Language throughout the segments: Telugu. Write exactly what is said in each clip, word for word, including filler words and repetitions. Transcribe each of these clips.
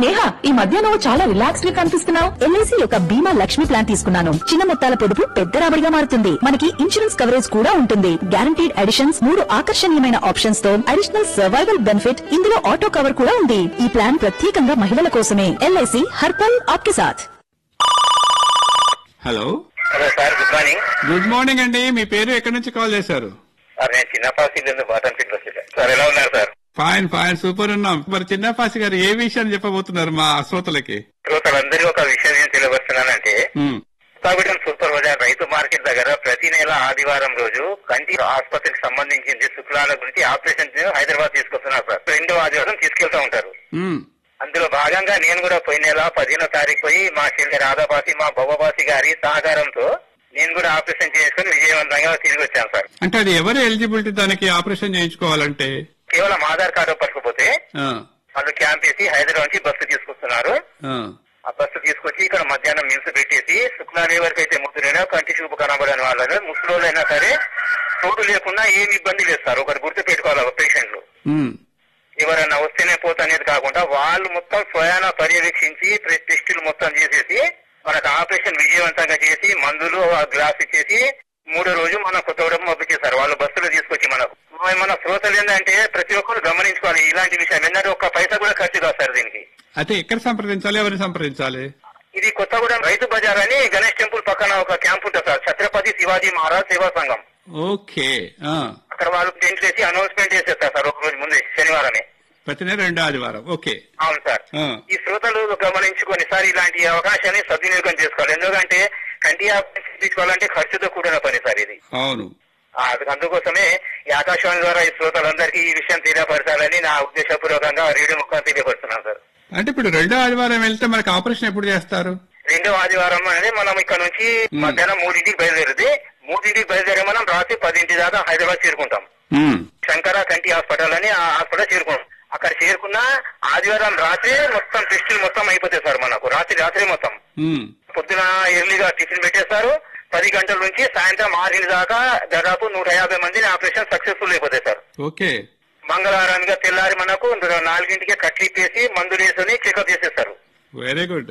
నేహా, ఈ మధ్య నువ్వు చాలా రిలాక్స్డ్ గా కనిపిస్తున్నావు. ఎల్ఐసి యొక్క బీమా లక్ష్మి ప్లాన్ తీసుకున్నాను. చిన్న మొత్తాల పొదుపు పెద్ద రాబడిగా మారుతుంది. మనకి ఇన్సూరెన్స్ కవరేజ్ కూడా ఉంటుంది. గ్యారంటీడ్ అడిషన్స్, మూడు ఆకర్షణీయమైన ఆప్షన్స్ తో అడిషనల్ సర్వైవల్ బెనిఫిట్, ఇందులో ఆటో కవర్ కూడా ఉంది. ఈ ప్లాన్ ప్రత్యేకంగా మహిళల కోసమే. ఎల్ఐసి హర్ పల్ ఆప్కే సాథ్. Hello hello sir, good morning. Good morning అండి. మీ పేరు ఎక్కడి నుంచి కాల్ చేశారు? సార్ నేను చిన్నపాసి బాటన్ ఫిట్ వచ్చేసా సార్. ఎలా ఉన్నారు సార్? ఫైన్ ఫైన్ సూపర్ ఉన్నాం. మరి చిన్నపాసి గారు ఏ విషయాన్ని చెప్పబోతున్నారు మా శ్రోతలకి? శ్రోతలందరూ ఒక విషయం నేను తెలియవస్తున్నానంటే, కొత్తగూడెం సూపర్ బజార్ రైతు మార్కెట్ దగ్గర ప్రతి నెల ఆదివారం రోజు కంటి ఆసుపత్రికి సంబంధించింది శుక్లాల గురించి ఆపరేషన్ హైదరాబాద్ తీసుకొస్తున్నారు సార్. రెండో ఆదివారం తీసుకెళ్తా ఉంటారు. అందులో భాగంగా నేను కూడా పోయిన నెల పదిహేనో తారీఖు పోయి మా చెల్లి రాధాబాసి, మా బొబ్బబాసి గారి సహకారంతో నేను కూడా ఆపరేషన్ చేసుకుని విజయవంతంగా తిరిగి వచ్చాను సార్. అంటే అది ఎవరు ఎలిజిబిలిటీ దానికి ఆపరేషన్ చేయించుకోవాలంటే? కేవలం ఆధార్ కార్డు పట్టుకుపోతే వాళ్ళు క్యాంప్ వేసి హైదరాబాద్ నుంచి బస్సు తీసుకొస్తున్నారు. ఆ బస్సు తీసుకొచ్చి ఇక్కడ మధ్యాహ్నం మిల్స్ పెట్టేసి శుక్లాలు ఎవరికైతే ముద్దురైనా కంటి చూపు కనబడని వాళ్ళని ముసలోళ్ళైనా సరే చోటు లేకుండా ఏమి ఇబ్బంది లేదు సార్. ఒకరు గుర్తు పెట్టుకోవాలి, పేషెంట్లు ఎవరైనా వస్తేనే పోతా అనేది కాకుండా వాళ్ళు మొత్తం స్వయాన పర్యవేక్షించి టెస్టులు మొత్తం చేసేసి మనకు ఆపరేషన్ విజయవంతంగా చేసి మందులు గ్లాస్ ఇచ్చేసి మూడో రోజు మన కొత్తగూడెం పంపించేశారు. వాళ్ళు బస్సులో తీసుకొచ్చి మనకు. మన శ్రోతలు ఏంటంటే ప్రతి ఒక్కరు గమనించుకోవాలి ఇలాంటి విషయం. ఏంటంటే ఒక్క పైసా కూడా ఖర్చు కాదు సార్ దీనికి. అయితే ఎక్కడ సంప్రదించాలి, ఎవరిని సంప్రదించాలి? ఇది కొత్తగూడెం రైతు బజార్ అని గణేష్ టెంపుల్ పక్కన ఒక క్యాంప్ ఉంటుంది సార్, ఛత్రపతి శివాజీ మహారాజ్ సేవా సంఘం. ఓకే. అక్కడ వాళ్ళు టెంట్ వేసి అనౌన్స్మెంట్ చేసేస్తారు సార్ ఒక రోజు ముందే, శనివారమే. ప్రతి నెల రెండో ఆదివారం. ఓకే. అవును సార్. ఈ శ్రోతలు గమనించుకొని సార్ ఇలాంటి అవకాశాన్ని సద్వినియోగం చేసుకోవాలి. ఎందుకంటే కంటి తీసుకోవాలంటే ఖర్చుతో కూడిన పని సార్ ఇది. అవును. అందుకోసమే ఈ ఆకాశవాణి ద్వారా ఈ శ్రోతలందరికీ ఈ విషయం తెలియపరచాలని నా ఉద్దేశపూర్వకంగా రేడియో ముఖం తెలియపరుస్తున్నాను సార్. అంటే ఇప్పుడు రెండో ఆదివారం వెళ్తే మనకి ఆపరేషన్ ఎప్పుడు చేస్తారు? రెండో ఆదివారం అనేది మనం ఇక్కడ నుంచి మధ్యాహ్నం మూడింటికి బయలుదేరితే మూడింటికి బయలుదేరి మనం రాత్రి పదింటి దాకా హైదరాబాద్ చేరుకుంటాం. శంకర కంటి హాస్పిటల్ అని ఆ హాస్పిటల్ చేరుకుంటాం. అక్కడ చేరుకున్న ఆదివారం రాత్రి మొత్తం టెస్టులు మొత్తం అయిపోతాయి సార్. మనకు రాత్రి రాత్రి మొత్తం పొద్దున ఎర్లీగా టిఫిన్ పెట్టేస్తారు. పది గంటల నుంచి సాయంత్రం ఆరింటి దాకా దాదాపు నూట యాభై మందిని ఆపరేషన్ సక్సెస్ఫుల్ అయిపోతాయి సార్. ఓకే. మంగళవారంగా తెల్లారి మనకు నాలుగింటికి కట్లిప్పేసి మందులు వేసుకుని చెకప్ చేసేస్తారు. Very good.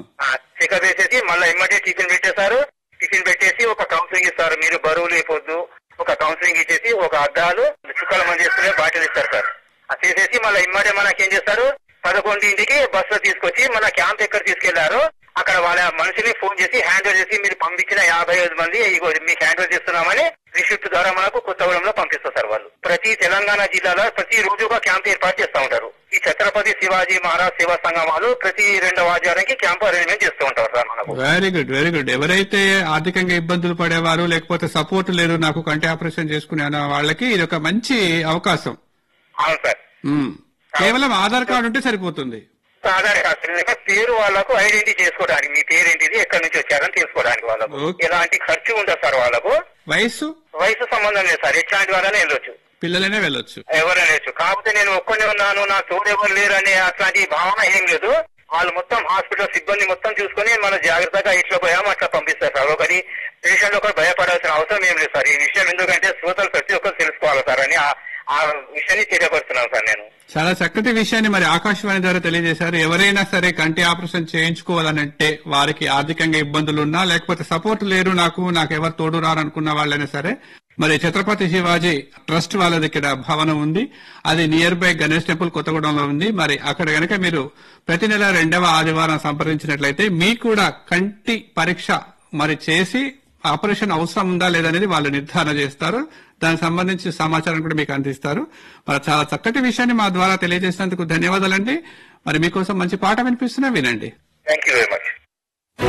చెకప్ చేసేసి మళ్ళీ ఎమ్మటే టిఫిన్ పెట్టేస్తారు. టిఫిన్ పెట్టేసి ఒక కౌన్సిలింగ్ ఇస్తారు. మీరు బరువు లేపొద్దు, ఒక కౌన్సిలింగ్ ఇచ్చేసి ఒక అద్దాలు చుక్కల మంది చేసుకునే బాటిల్ ఇస్తారు సార్. అది చేసేసి మళ్ళీ ఇమ్మటే మనకి ఏం చేస్తారు, పదకొండింటికి బస్సులో తీసుకొచ్చి మన క్యాంప్ ఎక్కడ తీసుకెళ్లారు అక్కడ వాళ్ళ మనిషిని ఫోన్ చేసి హ్యాండ్ చేసి మీరు పంపించిన యాభై ఐదు మంది మీకు హ్యాండ్ చేస్తున్నామని రిసిప్ట్ ద్వారా మనకు కొత్తగూడెంలో పంపిస్తారు సార్. వాళ్ళు ప్రతి తెలంగాణ జిల్లాలో ప్రతి రోజు ఒక క్యాంప్ ఏర్పాటు చేస్తూ ఉంటారు. ఈ ఛత్రపతి శివాజీ మహారాజ్ సేవా సంఘం వాళ్ళు ప్రతి రెండవ ఆదివారానికి క్యాంప్ అరేంజ్మెంట్ చేస్తూ ఉంటారు సార్ మనకు. Very good very good. ఎవరైతే ఆర్థికంగా ఇబ్బందులు పడేవారు, లేకపోతే సపోర్ట్ లేదు నాకు కంటి ఆపరేషన్ చేసుకునే వాళ్ళకి ఇది ఒక మంచి అవకాశం. అవును సార్. కేవలం ఆధార్ కార్డు ఉంటే సరిపోతుంది. ఆధార్ కార్డు పేరు వాళ్ళకు ఐడెంటిటీ చేసుకోవడానికి, మీ పేరేంటిది, ఎక్కడి నుంచి వచ్చారని తెలుసుకోవడానికి వాళ్ళకు ఎలాంటి ఖర్చు ఉండదు సార్. వాళ్ళకు వయసు వయసు సంబంధం లేదు సార్. ఎట్లాంటి వాళ్ళనే వెళ్ళొచ్చు, పిల్లలనే వెళ్ళొచ్చు, ఎవరైనా వెళ్ళొచ్చు. కాకపోతే నేను ఒక్కనే ఉన్నాను, నా తోడు ఎవరు లేరు అనే అట్లాంటి భావన ఏం లేదు. వాళ్ళు మొత్తం హాస్పిటల్ సిబ్బంది మొత్తం చూసుకుని మనం జాగ్రత్తగా ఇట్లా పోయాము అట్లా పంపిస్తారు సార్. ఒకటి పేషెంట్ ఒకరు భయపడాల్సిన అవసరం ఏం లేదు సార్ ఈ విషయం. ఎందుకంటే శ్రోతలు ప్రతి ఒక్కరు తెలుసుకోవాలి సార్ అని ఆ విషయాన్ని తెలియపరుస్తున్నాను సార్ నేను. చాలా చక్కటి విషయాన్ని మరి ఆకాశవాణి ద్వారా తెలియజేశారు. ఎవరైనా సరే కంటి ఆపరేషన్ చేయించుకోవాలనంటే వారికి ఆర్థికంగా ఇబ్బందులు ఉన్నా, లేకపోతే సపోర్ట్ లేరు, నాకు నాకు ఎవరు తోడు రారనుకున్న వాళ్ళైనా సరే మరి ఛత్రపతి శివాజీ ట్రస్ట్ వాళ్ళది ఇక్కడ భవనం ఉంది. అది నియర్ బై గణేష్ టెంపుల్ కొత్తగూడెంలో ఉంది. మరి అక్కడ గనక మీరు ప్రతి నెల రెండవ ఆదివారం సంప్రదించినట్లయితే మీకు కూడా కంటి పరీక్ష మరి చేసి ఆపరేషన్ అవసరం ఉందా లేదనేది వాళ్ళు నిర్ధారణ చేస్తారు. దానికి సంబంధించి సమాచారం కూడా మీకు అందిస్తారు. మరి చాలా చక్కటి విషయాన్ని మా ద్వారా తెలియజేసినందుకు ధన్యవాదాలండి. మరి మీకోసం మంచి పాట వినిపిస్తున్నా, వినండి. Thank you very much.